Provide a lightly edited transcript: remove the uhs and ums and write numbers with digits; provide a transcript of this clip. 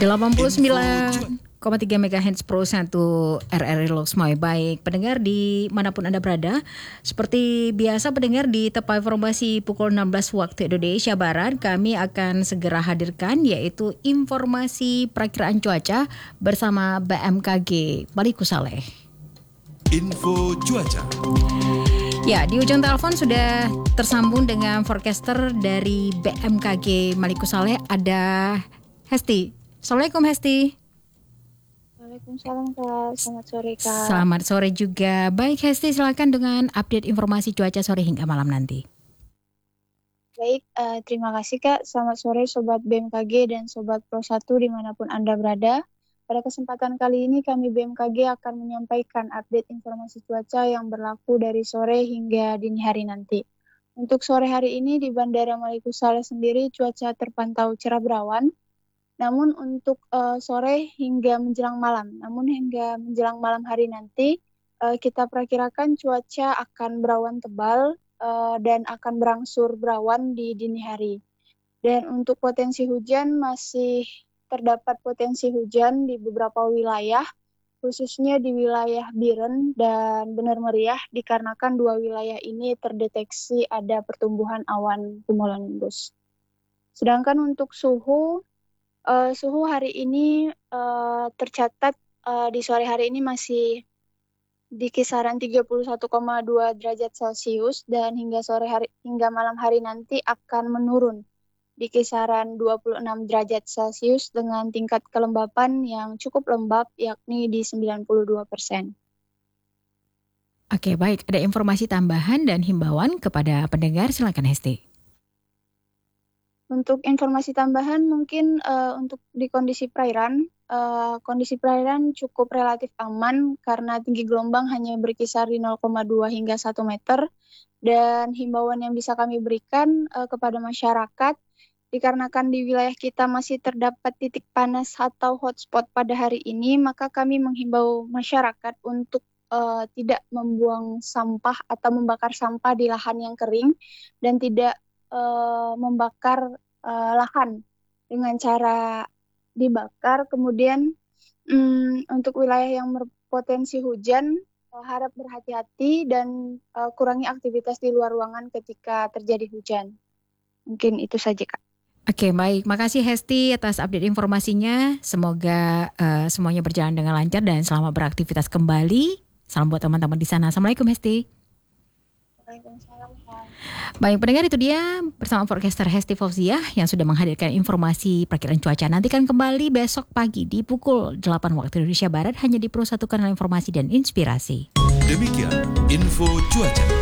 89,3 MHz Pro 1 RRI Loksmoy. Baik, pendengar di manapun Anda berada, seperti biasa pendengar di tepat informasi pukul 16 waktu Indonesia Barat, kami akan segera hadirkan yaitu informasi perakiraan cuaca bersama BMKG Maliku Saleh. Info cuaca. Ya, di ujung telepon sudah tersambung dengan forecaster dari BMKG Maliku Saleh, ada Hesti. Assalamualaikum Hesti. Waalaikumsalam Kak, selamat sore Kak. Selamat sore juga. Baik Hesti, silakan dengan update informasi cuaca sore hingga malam nanti. Baik, terima kasih Kak. Selamat sore Sobat BMKG dan Sobat Pro 1 dimanapun Anda berada. Pada kesempatan kali ini kami BMKG akan menyampaikan update informasi cuaca yang berlaku dari sore hingga dini hari nanti. Untuk sore hari ini di Bandara Maliku Saleh sendiri cuaca terpantau cerah berawan. Namun untuk sore hingga menjelang malam hari nanti kita perkirakan cuaca akan berawan tebal dan akan berangsur berawan di dini hari. Dan untuk potensi hujan masih terdapat potensi hujan di beberapa wilayah, khususnya di wilayah Biren dan Bener Meriah dikarenakan dua wilayah ini terdeteksi ada pertumbuhan awan cumulonimbus. Sedangkan untuk suhu hari ini tercatat di sore hari ini masih di kisaran 31,2 derajat Celcius dan hingga malam hari nanti akan menurun di kisaran 26 derajat Celcius dengan tingkat kelembapan yang cukup lembab yakni di 92%. Oke, baik. Ada informasi tambahan dan himbauan kepada pendengar, silakan Hesti. Untuk informasi tambahan mungkin untuk di kondisi perairan cukup relatif aman karena tinggi gelombang hanya berkisar di 0,2 hingga 1 meter. Dan himbauan yang bisa kami berikan kepada masyarakat, dikarenakan di wilayah kita masih terdapat titik panas atau hotspot pada hari ini, maka kami menghimbau masyarakat untuk tidak membuang sampah atau membakar sampah di lahan yang kering dan tidak membakar lahan dengan cara dibakar. Kemudian untuk wilayah yang berpotensi hujan harap berhati-hati dan kurangi aktivitas di luar ruangan ketika terjadi hujan. Mungkin itu saja Kak. Oke, baik. Makasih Hesti atas update informasinya. Semoga semuanya berjalan dengan lancar dan selamat beraktivitas kembali. Salam buat teman-teman di sana. Assalamualaikum Hesti. Waalaikumsalam Kak. Baik, pendengar, itu dia bersama forecaster Hesti Fauziah yang sudah menghadirkan informasi perakiraan cuaca. Nantikan kembali besok pagi di pukul 8 waktu Indonesia Barat hanya di Pro 1 Kanal Informasi dan Inspirasi. Demikian info cuaca.